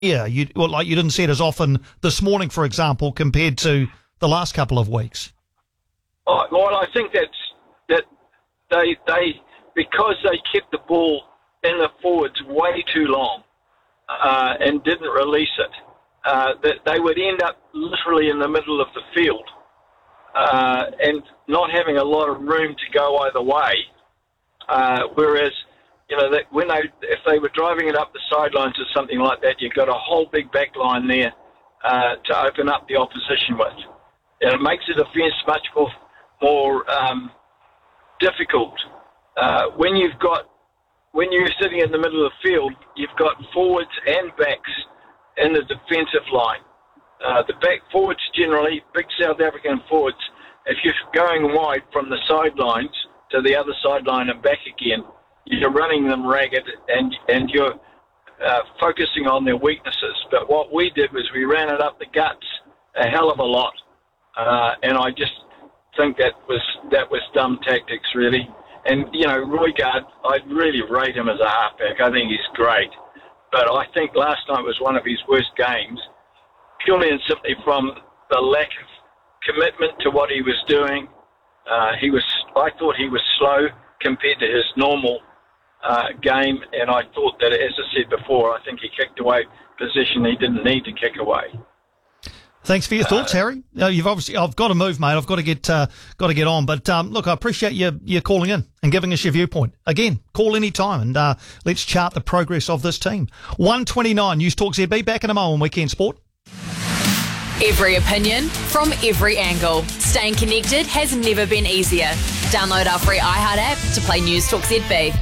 Yeah, you didn't see it as often this morning, for example, compared to the last couple of weeks. Oh, well, I think that they because they kept the ball in the forwards way too long and didn't release it, that they would end up literally in the middle of the field and not having a lot of room to go either way. Whereas, that if they were driving it up the sidelines or something like that, you've got a whole big back line there to open up the opposition with. And it makes the defence much more difficult. When you're sitting in the middle of the field, you've got forwards and backs in the defensive line. The back forwards generally, big South African forwards, if you're going wide from the sidelines to the other sideline and back again, you're running them ragged and you're focusing on their weaknesses. But what we did was we ran it up the guts a hell of a lot. And I just think that was dumb tactics, really. And, Roygaard, I'd really rate him as a halfback. I think he's great. But I think last night was one of his worst games, purely and simply from the lack of commitment to what he was doing. I thought he was slow compared to his normal game, and I thought that, as I said before, I think he kicked away position he didn't need to kick away. Thanks for your thoughts, Harry. I've got to move, mate. I've got to get on. But look, I appreciate you calling in and giving us your viewpoint. Again, call any time and let's chart the progress of this team. 1:29 News Talk ZB, back in a moment on Weekend Sport. Every opinion from every angle. Staying connected has never been easier. Download our free iHeart app to play News Talk ZB.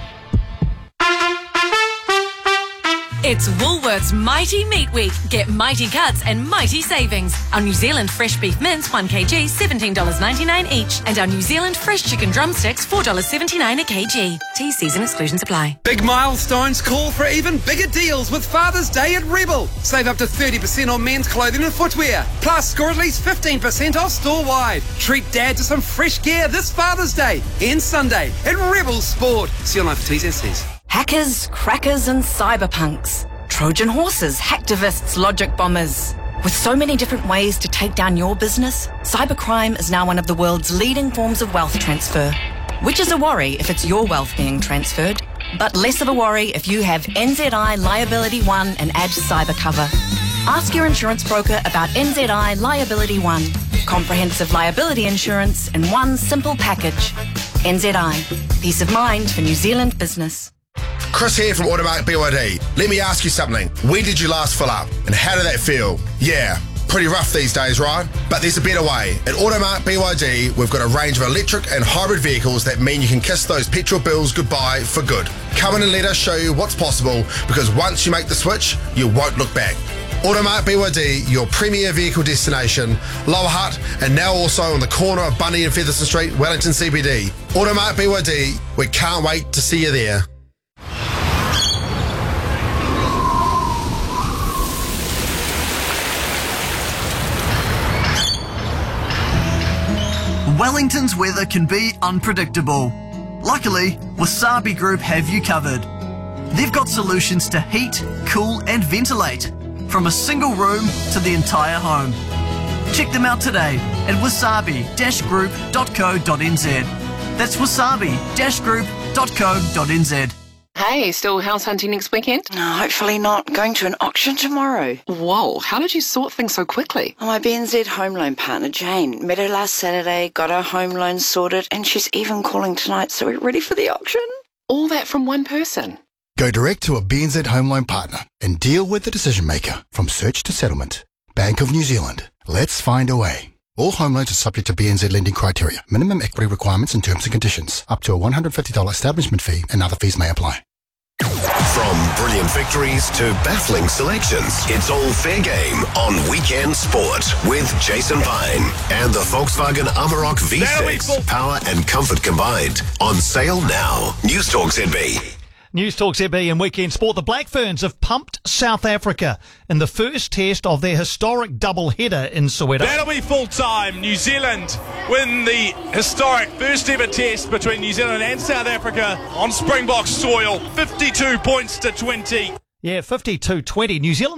It's Woolworths Mighty Meat Week. Get mighty cuts and mighty savings. Our New Zealand fresh beef mince 1kg $17.99 each, and our New Zealand fresh chicken drumsticks $4.79 a kg. T&Cs and exclusions apply. Big milestones call for even bigger deals with Father's Day at Rebel. Save up to 30% on men's clothing and footwear. Plus, score at least 15% off store-wide. Treat Dad to some fresh gear this Father's Day and Sunday at Rebel Sport. See online for T's and C's. Hackers, crackers and cyberpunks. Trojan horses, hacktivists, logic bombers. With so many different ways to take down your business, cybercrime is now one of the world's leading forms of wealth transfer. Which is a worry if it's your wealth being transferred, but less of a worry if you have NZI Liability One and add cyber cover. Ask your insurance broker about NZI Liability One. Comprehensive liability insurance in one simple package. NZI. Peace of mind for New Zealand business. Chris here from Automark BYD. Let me ask you something. When did you last fill up? And how did that feel? Yeah, pretty rough these days, right? But there's a better way. At Automark BYD, we've got a range of electric and hybrid vehicles that mean you can kiss those petrol bills goodbye for good. Come in and let us show you what's possible, because once you make the switch, you won't look back. Automark BYD, your premier vehicle destination, Lower Hutt, and now also on the corner of Bundy and Featherston Street, Wellington CBD. Automark BYD, we can't wait to see you there. Wellington's weather can be unpredictable. Luckily, Wasabi Group have you covered. They've got solutions to heat, cool and ventilate, from a single room to the entire home. Check them out today at wasabi-group.co.nz. That's wasabi-group.co.nz. Hey, still house hunting next weekend? No, hopefully not. Going to an auction tomorrow. Whoa, how did you sort things so quickly? My BNZ home loan partner, Jane, met her last Saturday, got her home loan sorted, and she's even calling tonight, so we're ready for the auction. All that from one person? Go direct to a BNZ home loan partner and deal with the decision maker from search to settlement. Bank of New Zealand. Let's find a way. All home loans are subject to BNZ lending criteria. Minimum equity requirements and terms and conditions. Up to a $150 establishment fee and other fees may apply. From brilliant victories to baffling selections, it's all fair game on Weekend Sport with Jason Pine and the Volkswagen Amarok V6. Power and comfort combined. On sale now. News Talk ZB. News Talk ZB and Weekend Sport. The Black Ferns have pumped South Africa in the first test of their historic double-header in Soweto. That'll be full-time. New Zealand win the historic first-ever test between New Zealand and South Africa on Springbok soil, 52 points to 20. Yeah, 52-20. New Zealand